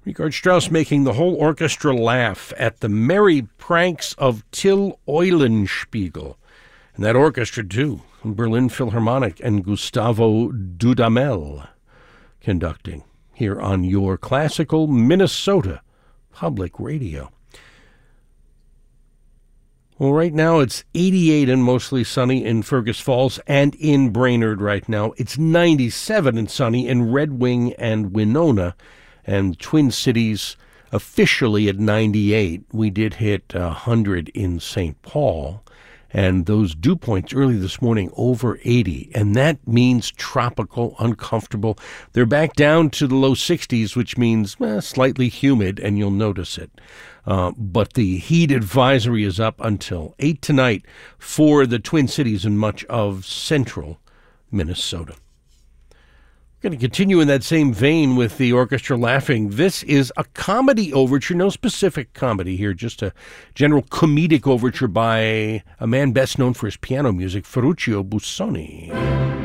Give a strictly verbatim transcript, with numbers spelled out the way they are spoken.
Richard Strauss making the whole orchestra laugh at the merry pranks of Till Eulenspiegel. And that orchestra, too, Berlin Philharmonic and Gustavo Dudamel conducting here on your classical Minnesota Public Radio. Well, right now it's eighty-eight and mostly sunny in Fergus Falls and in Brainerd right now. It's ninety-seven and sunny in Red Wing and Winona, and Twin Cities officially at ninety-eight. We did hit one hundred in Saint Paul, and those dew points early this morning over eighty, and that means tropical, uncomfortable. They're back down to the low sixties, which means eh, slightly humid, and you'll notice it. Uh, but the heat advisory is up until eight tonight for the Twin Cities and much of central Minnesota. We're going to continue in that same vein with the orchestra laughing. This is a comedy overture, no specific comedy here, just a general comedic overture by a man best known for his piano music, Ferruccio Busoni.